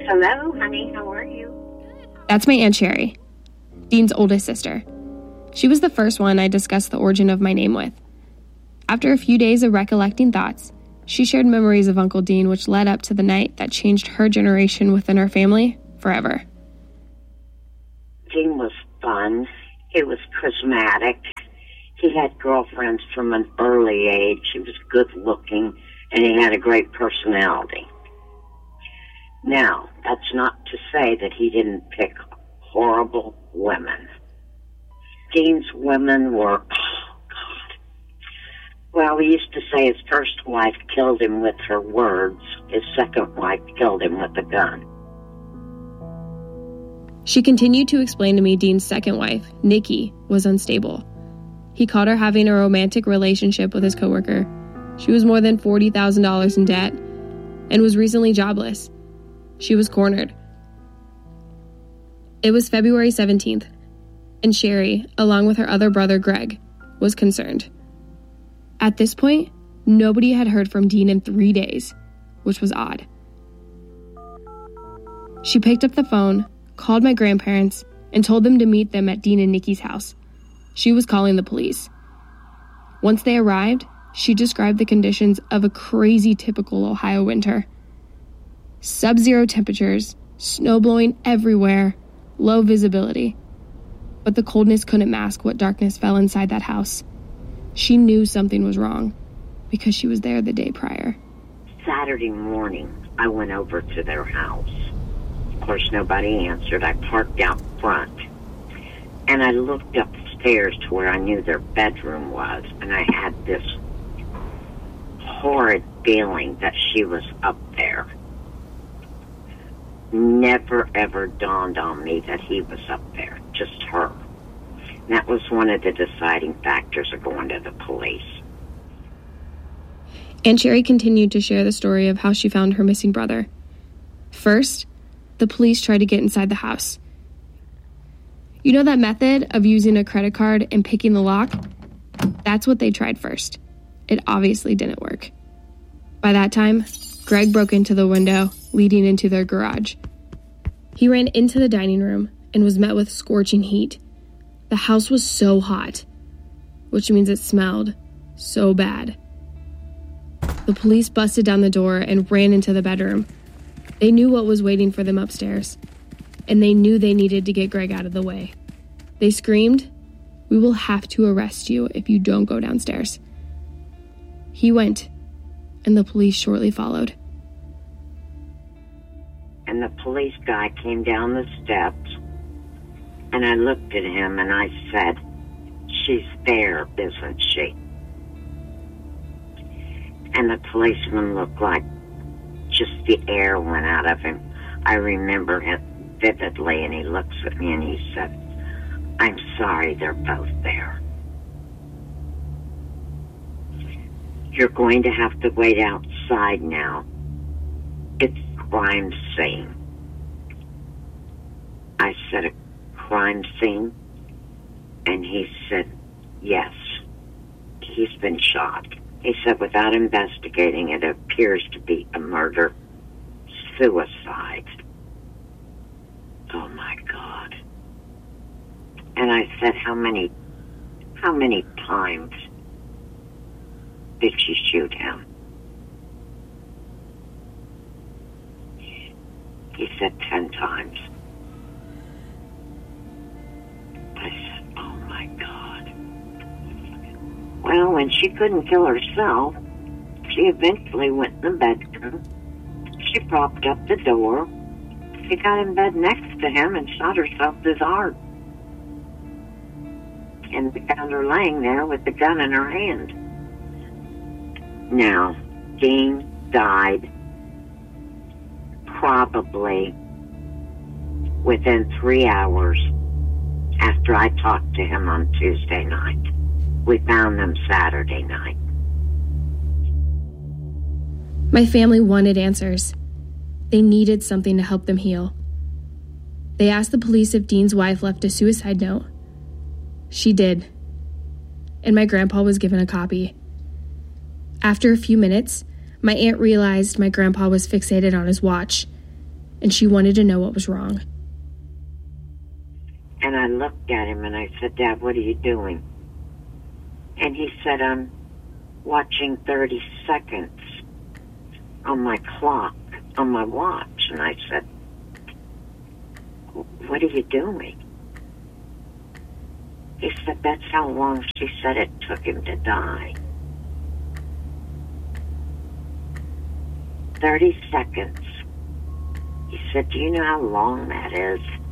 Hello, honey. How are you? That's my Aunt Sherry, Dean's oldest sister. She was the first one I discussed the origin of my name with. After a few days of recollecting thoughts, she shared memories of Uncle Dean, which led up to the night that changed her generation within our family forever. Dean was fun. He was charismatic. He had girlfriends from an early age. He was good looking, and he had a great personality. Now, that's not to say that he didn't pick horrible women. Dean's women were, well, we used to say his first wife killed him with her words. His second wife killed him with a gun. She continued to explain to me Dean's second wife, Nikki, was unstable. He caught her having a romantic relationship with his coworker. She was more than $40,000 in debt and was recently jobless. She was cornered. It was February 17th, and Sherry, along with her other brother Greg, was concerned. At this point, nobody had heard from Dean in 3 days, which was odd. She picked up the phone, called my grandparents, and told them to meet them at Dean and Nikki's house. She was calling the police. Once they arrived, she described the conditions of a crazy typical Ohio winter. Sub-zero temperatures, snow blowing everywhere, low visibility. But the coldness couldn't mask what darkness fell inside that house. She knew something was wrong because she was there the day prior. Saturday morning, I went over to their house. Of course, nobody answered. I parked out front, and I looked upstairs to where I knew their bedroom was, and I had this horrid feeling that she was up there. Never ever dawned on me that he was up there, just her. And that was one of the deciding factors of going to the police. Aunt Sherry continued to share the story of how she found her missing brother. First, the police tried to get inside the house. You know that method of using a credit card and picking the lock? That's what they tried first. It obviously didn't work. By that time, Greg broke into the window leading into their garage. He ran into the dining room and was met with scorching heat. The house was so hot, which means it smelled so bad. The police busted down the door and ran into the bedroom. They knew what was waiting for them upstairs, and they knew they needed to get Greg out of the way. They screamed, "We will have to arrest you if you don't go downstairs." He went, and the police shortly followed. And the police guy came down the steps, and I looked at him and I said, "She's there, isn't she?" And the policeman looked like just the air went out of him. I remember it vividly, and he looks at me and he said, "I'm sorry, they're both there. You're going to have to wait outside now. It's a crime scene." I said, "A crime scene?" And he said, "Yes. He's been shot." He said, "Without investigating, it appears to be a murder-suicide." Oh my God. And I said, how many times did she shoot him?" He said 10 times. I said, oh my God. Well, when she couldn't kill herself, she eventually went in the bedroom. She propped up the door. She got in bed next to him and shot herself with his arm. And they found her laying there with the gun in her hand. Now, Dean died probably within 3 hours after I talked to him on Tuesday night. We found them Saturday night. My family wanted answers. They needed something to help them heal. They asked the police if Dean's wife left a suicide note. She did. And my grandpa was given a copy. After a few minutes, my aunt realized my grandpa was fixated on his watch. and she wanted to know what was wrong. And I looked at him and I said, Dad, what are you doing? And he said, I'm watching 30 seconds on my clock, on my watch. And I said, what are you doing? He said, that's how long she said it took him to die. 30 seconds. He said, do you know how long that is?